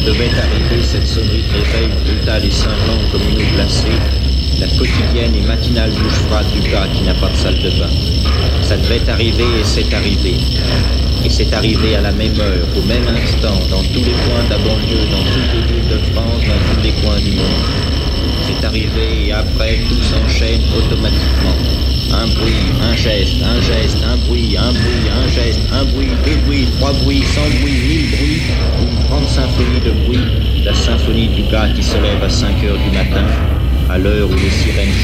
devait arriver cette sonnerie de réveil brutale et cinglante comme une eau glacée, la quotidienne et matinale douche froide du gars qui n'a pas de salle de bain. Ça devait arriver et c'est arrivé. Et c'est arrivé à la même heure, au même instant, dans tous les coins de la banlieue, dans toutes les villes de France, dans tous les coins du monde. C'est arrivé et après tout s'enchaîne automatiquement. Un bruit, un geste, un bruit, un geste, un bruit, deux bruits, trois bruits, 100 bruits, 1000 bruits, une grande symphonie de bruit, la symphonie du gars qui se lève à 5 heures du matin, à l'heure où les sirènes